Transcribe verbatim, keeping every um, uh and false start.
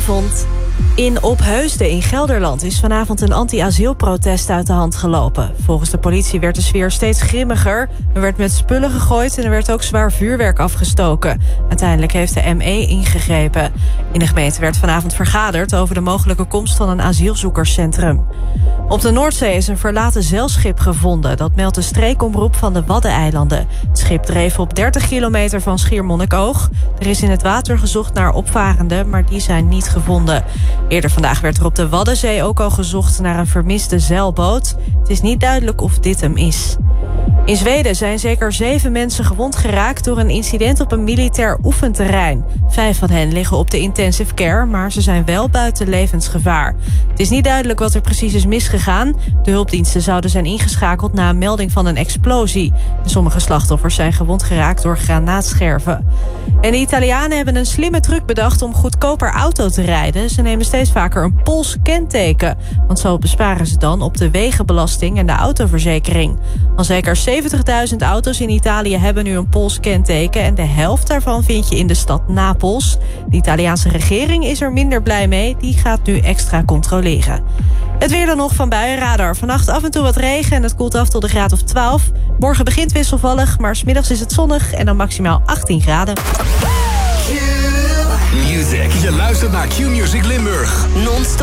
Goedenavond. In Opheusden in Gelderland is vanavond een anti-asielprotest uit de hand gelopen. Volgens de politie werd de sfeer steeds grimmiger. Er werd met spullen gegooid en er werd ook zwaar vuurwerk afgestoken. Uiteindelijk heeft de M E ingegrepen. In de gemeente werd vanavond vergaderd over de mogelijke komst van een asielzoekerscentrum. Op de Noordzee is een verlaten zeilschip gevonden. Dat meldt de streekomroep van de Waddeneilanden. Het schip dreef op dertig kilometer van Schiermonnikoog. Er is in het water gezocht naar opvarenden, maar die zijn niet gevonden. Eerder vandaag werd er op de Waddenzee ook al gezocht naar een vermiste zeilboot. Het is niet duidelijk of dit hem is. In Zweden zijn zeker zeven mensen gewond geraakt door een incident op een militair oefenterrein. Vijf van hen liggen op de intensive care, maar ze zijn wel buiten levensgevaar. Het is niet duidelijk wat er precies is misgegaan. De hulpdiensten zouden zijn ingeschakeld na een melding van een explosie. Sommige slachtoffers zijn gewond geraakt door granaatscherven. En de Italianen hebben een slimme truc bedacht om goedkoper auto te rijden. Ze nemen steeds vaker een Pools kenteken. Want zo besparen ze dan op de wegenbelasting en de autoverzekering. Al zeker zeventigduizend auto's in Italië hebben nu een Pools kenteken. En de helft daarvan vind je in de stad Napels. De Italiaanse regering is er minder blij mee. Die gaat nu extra controleren. Het weer dan nog van Buienradar. Vannacht af en toe wat regen en het koelt af tot een graad of twaalf. Morgen begint wisselvallig, maar 's middags is het zonnig en dan maximaal achttien graden. Q Music. Je luistert naar Q Music Limburg. Non-stop.